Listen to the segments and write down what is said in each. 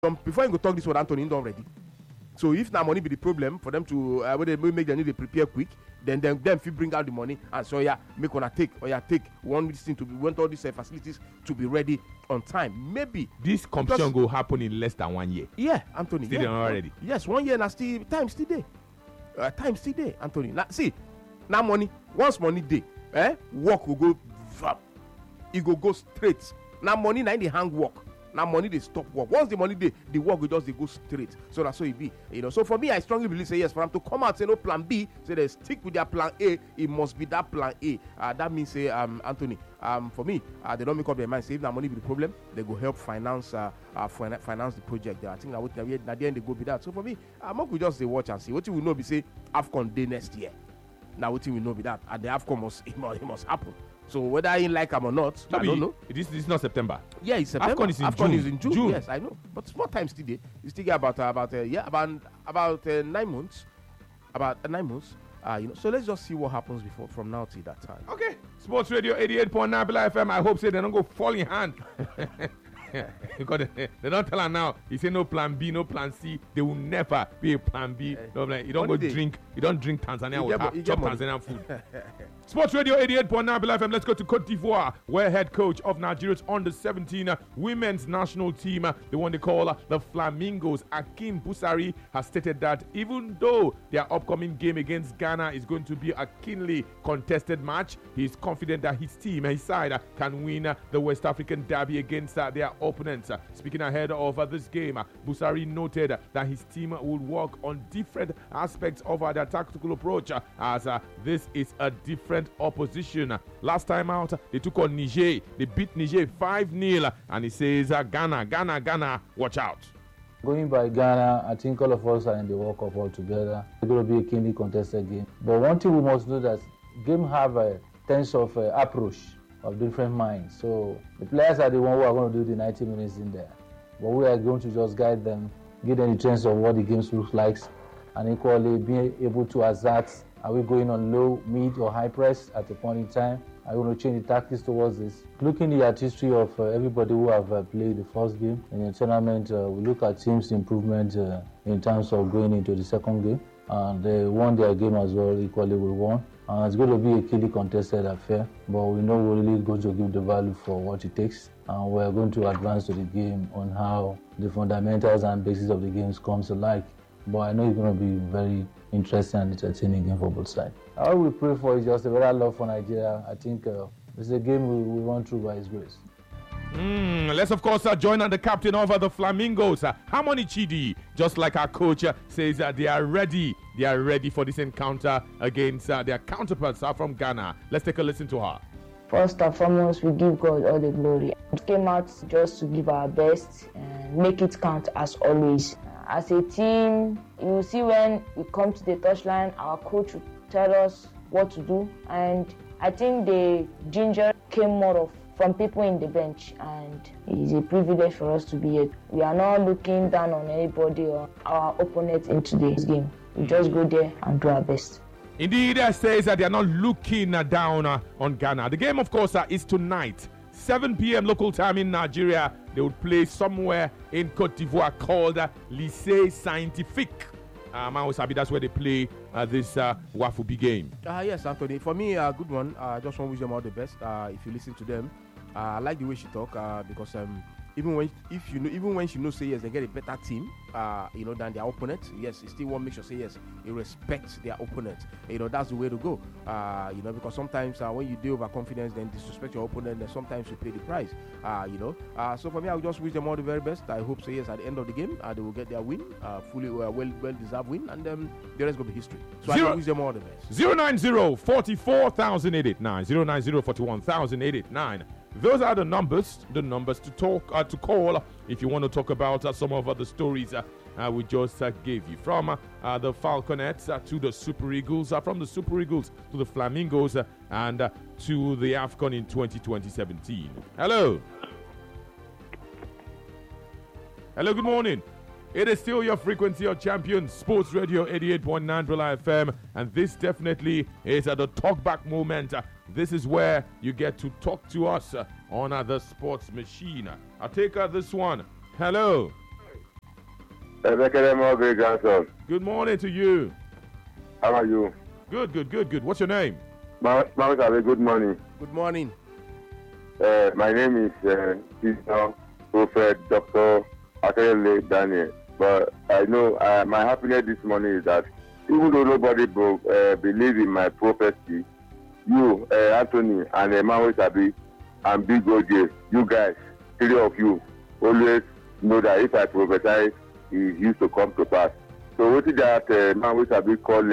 before you go talk this with Anthony already. So if now money be the problem for them to when they make them need to prepare quick, then if you bring out the money and so make one take one this thing to be want all these facilities to be ready on time. Maybe this competition will happen in less than 1 year. Yeah, Anthony. Still already. Yes, 1 year now still time still there. Time still there, Anthony. Now see, now money once money day, work will go it go straight. Now money now in the hang work. Now money they stop work. Once the money the work will just they go straight. So that's how it be. So for me, I strongly believe say yes. For them to come out say no plan B, say they stick with their plan A. It must be that plan A. That means say Anthony. For me, they don't make up their mind. Say if that money be the problem, they go help finance finance the project. I think at the end they go be that. So for me, we just say watch and see. What we know be say AFCON day next year. Now what we know be that at the AFCON it must happen. So whether I like him or not, I don't know. This is not September. Yeah, it's September. AFCON is in June. Yes, I know. But small time still there. It's still about 9 months. About 9 months. So let's just see what happens from now till that time. Okay. Sports Radio 88.9 Bila FM. I hope say they don't go fall in hand. Because they don't tell her now. He say no plan B, no plan C. There will never be a plan B. You don't go drink. You don't drink Tanzania water. Chop Tanzanian food. Sports Radio 88.9 Bila FM. Let's go to Cote d'Ivoire, where head coach of Nigeria's under-17 women's national team, the one they call the Flamingos, Akin Busari, has stated that even though their upcoming game against Ghana is going to be a keenly contested match, he is confident that his team, his side, can win the West African derby against their opponents. Speaking ahead of this game, Busari noted that his team will work on different aspects of their tactical approach, as this is a different opposition. Last time out, they took on Niger. They beat Niger 5-0, and he says, Ghana, watch out. Going by Ghana, I think all of us are in the World Cup all together. It's going to be a keenly contested game. But one thing we must know that game have a sense of approach of different minds. So the players are the ones who are going to do the 90 minutes in there. But we are going to just guide them, give them the trends of what the games looks like, and equally being able to assert. Are we going on low, mid, or high press at a point in time? Are we going to change the tactics towards this? Looking at history of everybody who have played the first game in the tournament, we look at teams' improvement in terms of going into the second game. And they won their game as well, equally we won. It's going to be a keenly contested affair, but we know we're really going to give the value for what it takes. And we're going to advance to the game on how the fundamentals and basis of the games comes alike. But I know it's going to be very interesting and entertaining game for both sides. All we pray for is just a better love for Nigeria. I think it's a game we run through by His grace. Let's of course join the captain of the Flamingos, Harmony Chidi. Just like our coach says, they are ready. They are ready for this encounter against their counterparts from Ghana. Let's take a listen to her. First and foremost, we give God all the glory. We came out just to give our best and make it count as always. As a team, you will see when we come to the touchline, our coach will tell us what to do. And I think the ginger came more of from people in the bench, and it is a privilege for us to be here. We are not looking down on anybody or our opponent in today's game. We just go there and do our best. Indeed, it says that they are not looking down on Ghana. The game, of course, is tonight, 7 p.m. local time in Nigeria. They would play somewhere in Cote d'Ivoire called Lycée Scientifique. That's where they play this Wafubi game. Yes, Anthony. For me, a good one. I just want to wish them all the best. If you listen to them, I like the way she talk because even when she knows say yes, they get a better team, than their opponent. Yes, it still want to make sure say yes, it respects their opponent. That's the way to go. Because sometimes when you do overconfidence, then disrespect your opponent, then sometimes you pay the price. So for me, I would just wish them all the very best. I hope say yes at the end of the game, they will get their win, fully well deserved win, and the rest will be history. So I wish them all the best. 090 44,889 090 41,889. Those are the numbers to talk to call if you want to talk about some of the stories we just gave you. From the Falconets to the Super Eagles, from the Super Eagles to the Flamingos, and to the AFCON in 2017. Hello, good morning. It is still your frequency of champion, Sports Radio 88.9 Bila FM, and this definitely is the talkback moment. This is where you get to talk to us on the sports machine. I'll take this one. Hello. Good morning to you. How are you? Good. What's your name? Good morning. Good morning. My name is Senior Prophet Dr. Akele Daniel. But I know my happiness this morning is that even though nobody believe in my prophecy, you, Anthony, and Emmanuel Sabi, and Big OJ, you guys, three of you, always know that if I prophesy, it used to come to pass. So what is that Emmanuel Sabi call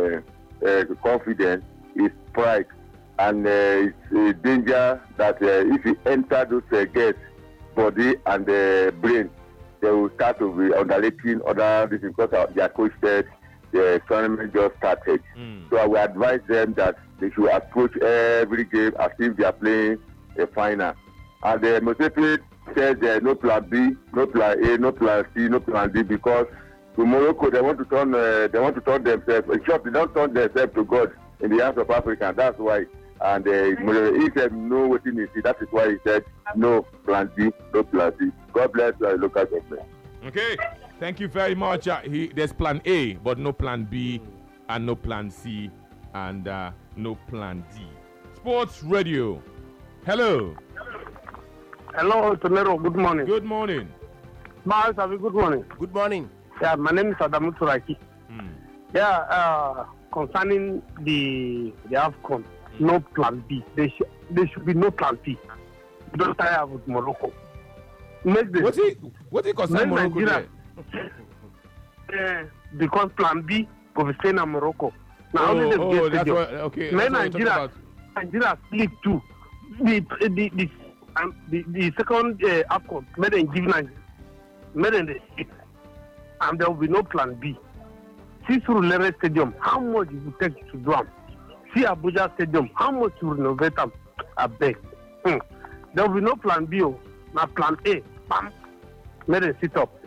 confidence is pride. And it's a danger that if you enter those girls' body and brain, they will start to be underrating other things because their coach said the tournament just started. So I will advise them that they should approach every game as if they are playing a final. And Mosepe said no plan B, no plan A, no plan C, no plan D because to Morocco they want to turn themselves. In short, they don't turn themselves to God in the hands of Africa. That's why. And he said no waiting is it. That is why he said no plan B, no plan C. God bless local government. Okay, thank you very much. There's plan A, but no plan B, and no plan C, and no plan D. Sports Radio. Hello. Hello, Tonero. Good morning. Good morning. Miles, good morning. Good morning. Yeah, my name is Adamu Turaki. Yeah, concerning the AFCON, no plan B. There should be no plan B. Don't tire with Morocco. What's it concern Morocco there? Because plan B will be staying in Morocco. Now only that's what, okay. Nigeria split too. The second AFCON made in the state, and there will be no plan B. See Surulere Stadium, how much it will take to do them? See Abuja Stadium, how much to renovate them? I beg. There will be no plan B. Now plan A, bam, made a sit up.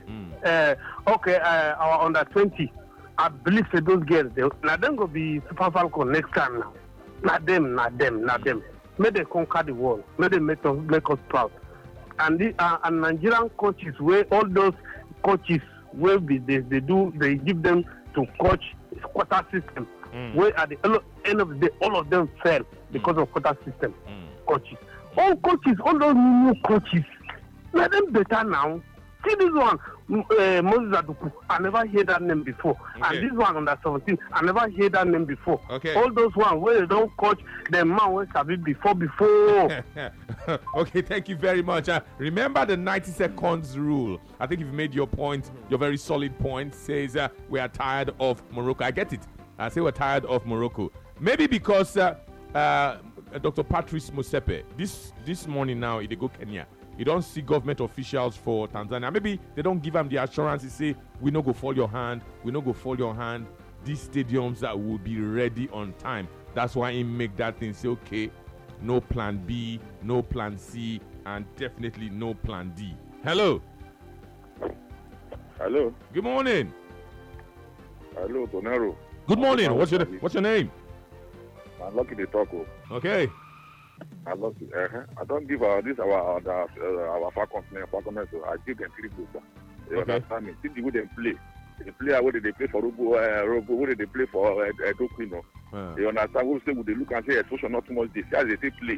Our under 20, I believe that those girls, now them go be Super Falcon next time now. Not them. May they conquer the world. May they make us proud. And Nigerian coaches, where all those coaches, where they give them to coach quota system. Where at the end of the day, all of them fail because of quota system. Coaches. All those new coaches, let them better now. See this one, Moses Aduku, I never heard that name before. And this one under 17, I never heard that name before. Okay. All those ones where they don't coach the man where Sabi before. Okay, thank you very much. Remember the 90 seconds rule. I think you've made your point, your very solid point. Says we are tired of Morocco. I get it. I say we're tired of Morocco. Maybe because Dr. Patrice Mosepe, this morning now, they go Kenya. You don't see government officials for Tanzania. Maybe they don't give them the assurance. They say, we no go fall your hand. These stadiums that will be ready on time. That's why he make that thing say, okay, no plan B, no plan C, and definitely no plan D. Hello. Hello. Good morning. Hello, Tonero. Good morning. What's your name? I'm lucky to talk. Okay. I love it. I don't give our Falcons name. So I give them 3 goals. You understand me? See the way they play. The player where they play for Robo, where they play for Edoquino. You understand? We say they look and say social not too much. They say as they play.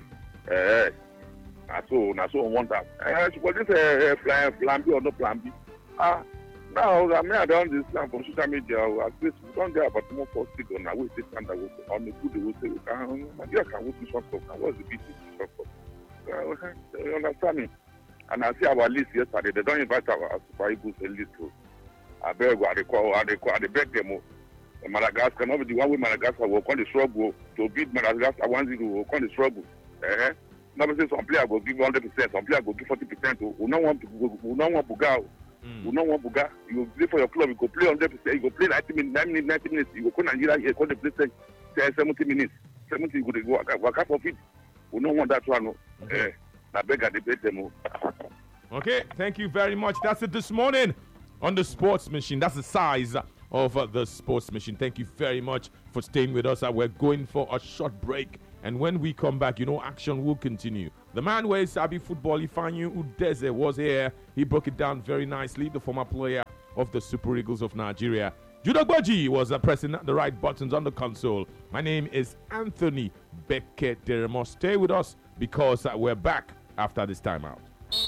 So want that. But this plan B or no plan B. Now I don't understand from social media. At least we don't get about more for stick on our way. This time that on the good they will say Nigeria can win this one cup. What's the big this one cup? You understand me? And I see our list yesterday. They don't invite our Super Eagles list too. I beg them. Madagascar, not the one with Madagascar will come the struggle to beat Madagascar 1-0 will come the struggle. Now say some player will give 100%, some player will give 40%. We don't want Buga. We don't want Buga. You go play for your club, you go play 100%, you go play 90 minutes, you go call Nigeria, you go play 70 minutes. 70 you go work out for it. We don't want that one. I beg I debate them. Okay, thank you very much. That's it this morning on the Sports Machine. That's the size of the Sports Machine. Thank you very much for staying with us. We're going for a short break, and when we come back, action will continue. The man where Sabi football, Ifanyu Udeze, was here. He broke it down very nicely. The former player of the Super Eagles of Nigeria. Judo Gboji was pressing the right buttons on the console. My name is Anthony Beketeremo. Stay with us because we're back after this timeout.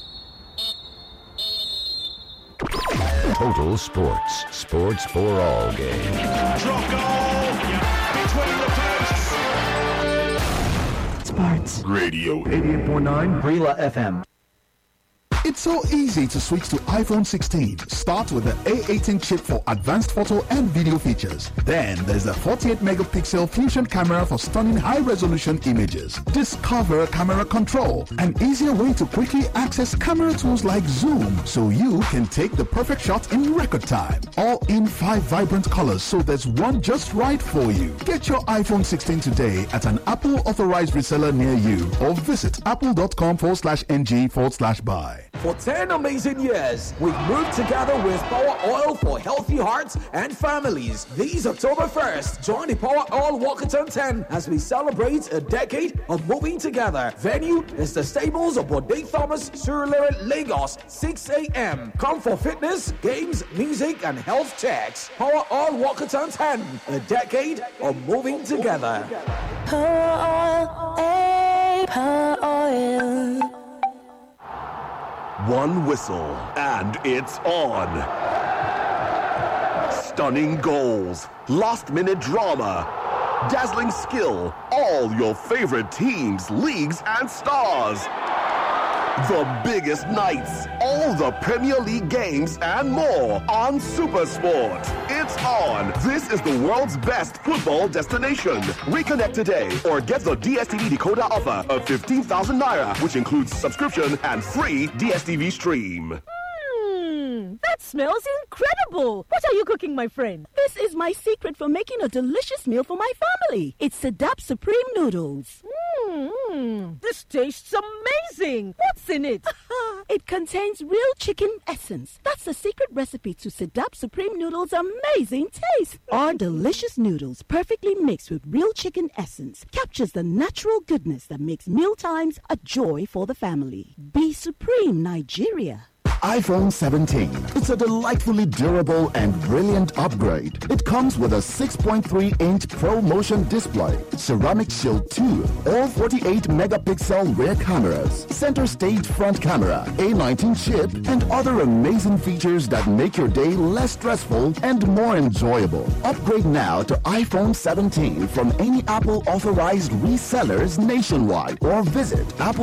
Total Sports. Sports for all game. Drop goal between the posts. Sports. Radio 88.9 Brila FM. It's so easy to switch to iPhone 16. Start with the A18 chip for advanced photo and video features. Then there's the 48 megapixel fusion camera for stunning high-resolution images. Discover camera control, an easier way to quickly access camera tools like Zoom, so you can take the perfect shot in record time. All in 5 vibrant colors, so there's one just right for you. Get your iPhone 16 today at an Apple authorized reseller near you, or visit apple.com/ng/buy. For 10 amazing years, we've moved together with Power Oil for healthy hearts and families. This October 1st, join the Power Oil Walkathon 10 as we celebrate a decade of moving together. Venue is the stables of Bode Thomas, Surulere, Lagos, 6 a.m. Come for fitness, games, music, and health checks. Power Oil Walkathon 10, a decade of moving together. Power Oil, Power Oil. One whistle, and it's on. Stunning goals, last-minute drama, dazzling skill, all your favorite teams, leagues, and stars. The biggest nights, all the Premier League games, and more on SuperSport. It's on. This is the world's best football destination. Reconnect today or get the DSTV decoder offer of 15,000 naira, which includes subscription and free DSTV stream. That smells incredible! What are you cooking, my friend? This is my secret for making a delicious meal for my family. It's Sedap Supreme Noodles. This tastes amazing! What's in it? It contains real chicken essence. That's the secret recipe to Sedap Supreme Noodles' amazing taste. Our delicious noodles, perfectly mixed with real chicken essence, captures the natural goodness that makes mealtimes a joy for the family. Be Supreme, Nigeria. iPhone 17. It's a delightfully durable and brilliant upgrade. It comes with a 6.3-inch Pro Motion display, Ceramic Shield 2, all 48 megapixel rear cameras, center stage front camera, A19 chip, and other amazing features that make your day less stressful and more enjoyable. Upgrade now to iPhone 17 from any Apple authorized resellers nationwide or visit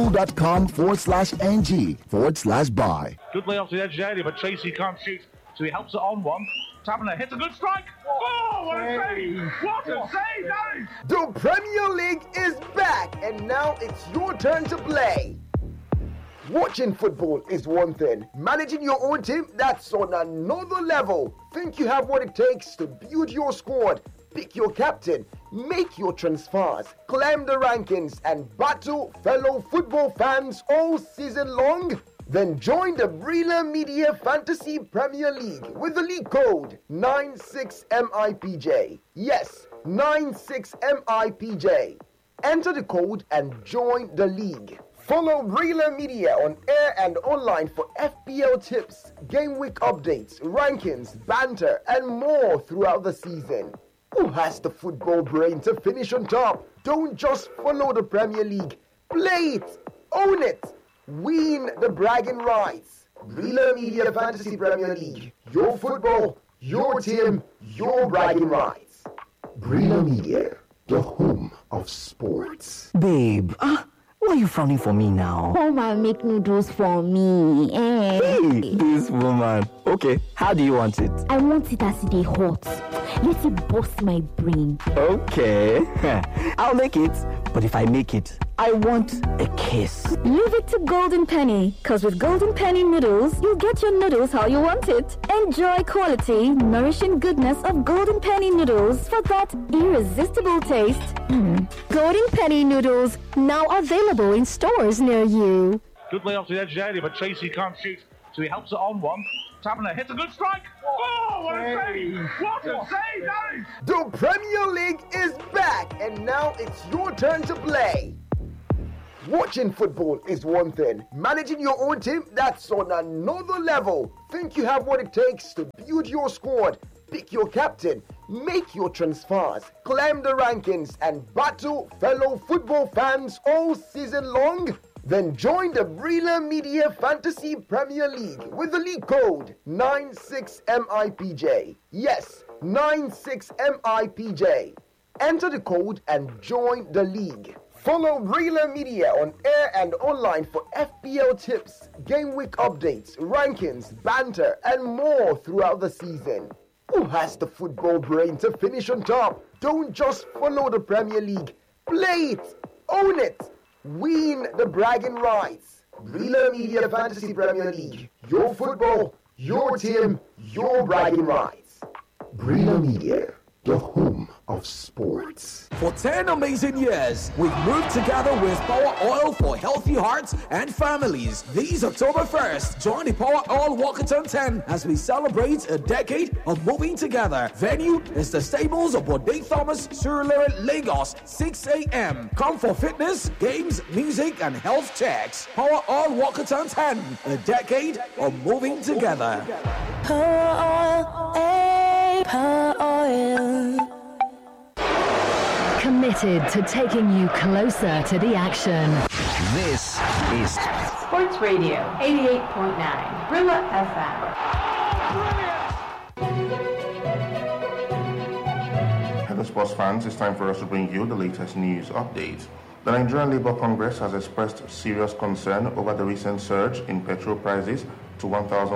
apple.com/ng/buy. Good lay off the edge area, but Tracy can't shoot, so he helps it on one. Taverner hits a good strike. Oh, what a save! What a save, that is! The Premier League is back, and now it's your turn to play. Watching football is one thing. Managing your own team, that's on another level. Think you have what it takes to build your squad, pick your captain, make your transfers, climb the rankings, and battle fellow football fans all season long? Then join the Brila Media Fantasy Premier League with the league code 96MIPJ. Yes, 96MIPJ. Enter the code and join the league. Follow Brila Media on air and online for FPL tips, game week updates, rankings, banter, and more throughout the season. Who has the football brain to finish on top? Don't just follow the Premier League. Play it. Own it. Win the bragging rights. Brila Media Fantasy Premier League. Your football, your team, your bragging rights. Brila Media, the home of sports. Babe, why are you frowning for me now? Come and make noodles for me. Hey, this woman. Okay, how do you want it? I want it as it is hot. Let it bust my brain. Okay, I'll make it. But if I make it, I want a kiss. Leave it to Golden Penny, because with Golden Penny noodles, you'll get your noodles how you want it. Enjoy quality, nourishing goodness of Golden Penny noodles for that irresistible taste. Golden Penny noodles, now available in stores near you. Good lay off the edge area, but Tracy can't shoot, so he helps it on one. Taverner hits a good strike. Oh, what a save! What a save, that is! The Premier League is back, and now it's your turn to play. Watching football is one thing. Managing your own team, that's on another level. Think you have what it takes to build your squad, pick your captain, make your transfers, climb the rankings, and battle fellow football fans all season long? Then join the Breeler Media Fantasy Premier League with the league code 96MIPJ. Yes, 96MIPJ. Enter the code and join the league. Follow Breeler Media on air and online for FPL tips, game week updates, rankings, banter, and more throughout the season. Who has the football brain to finish on top? Don't just follow the Premier League. Play it. Own it. Win the bragging rights. Breeler Media Fantasy Premier League. Your football, your team, your bragging rights. Breeler Media, the home of sports. For 10 amazing years, we've moved together with Power Oil for healthy hearts and families. This October 1st, join the Power Oil Walkathon 10 as we celebrate a decade of moving together. Venue is the stables of Bode Thomas, Surulere, Lagos, 6 a.m. Come for fitness, games, music, and health checks. Power Oil Walkathon 10, a decade of moving together. Power Oil, Power Oil. Committed to taking you closer to the action. This is Sports Radio 88.9 Brilla FM. Hello sports fans, it's time for us to bring you the latest news updates. The Nigerian Labour Congress has expressed serious concern over the recent surge in petrol prices to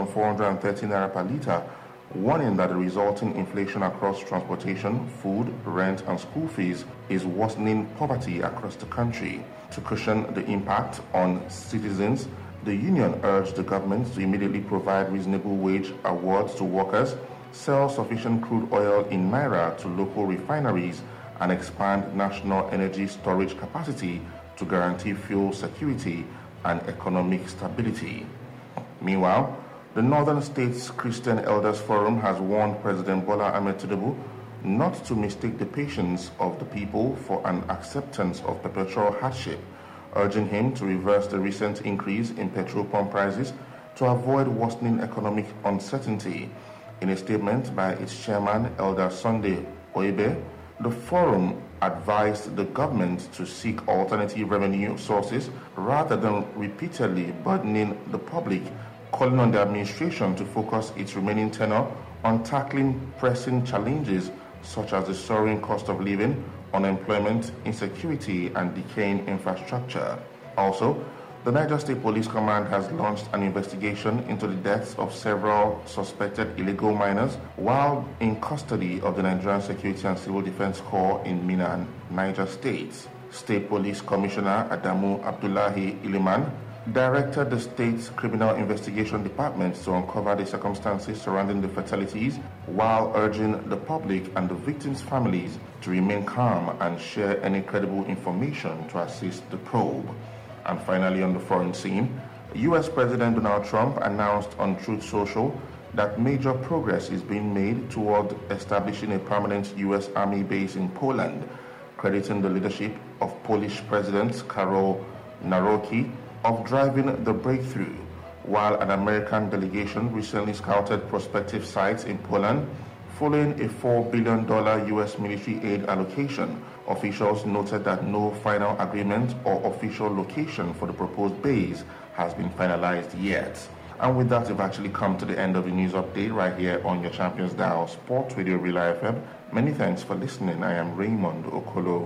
1,430 naira per litre, warning that the resulting inflation across transportation, food, rent and school fees is worsening poverty across the country. To cushion the impact on citizens, the union urged the government to immediately provide reasonable wage awards to workers, sell sufficient crude oil in naira to local refineries, and expand national energy storage capacity to guarantee fuel security and economic stability. Meanwhile, the Northern States Christian Elders Forum has warned President Bola Ahmed Tinubu not to mistake the patience of the people for an acceptance of perpetual hardship, urging him to reverse the recent increase in petrol pump prices to avoid worsening economic uncertainty. In a statement by its chairman, Elder Sunday Oibe, the forum advised the government to seek alternative revenue sources rather than repeatedly burdening the public, calling on the administration to focus its remaining tenure on tackling pressing challenges such as the soaring cost of living, unemployment, insecurity, and decaying infrastructure. Also, the Niger State Police Command has launched an investigation into the deaths of several suspected illegal miners while in custody of the Nigerian Security and Civil Defense Corps in Minna, Niger State. State Police Commissioner Adamu Abdullahi Iliman directed the state's Criminal Investigation Department to uncover the circumstances surrounding the fatalities while urging the public and the victims' families to remain calm and share any credible information to assist the probe. And finally, on the foreign scene, U.S. President Donald Trump announced on Truth Social that major progress is being made toward establishing a permanent U.S. Army base in Poland, crediting the leadership of Polish President Karol Nawrocki of driving the breakthrough, while an American delegation recently scouted prospective sites in Poland following a $4 billion U.S. military aid allocation. Officials noted that no final agreement or official location for the proposed base has been finalized yet. And with that, we've actually come to the end of the news update right here on your Champions Dial Sport Radio Relay FM. Many thanks for listening. I am Raymond Okolo.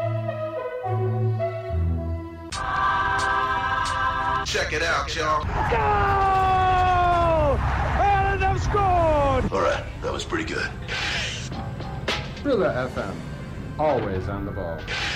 Check it out, y'all. Go! And they've scored! All right, that was pretty good. Brilla FM, always on the ball.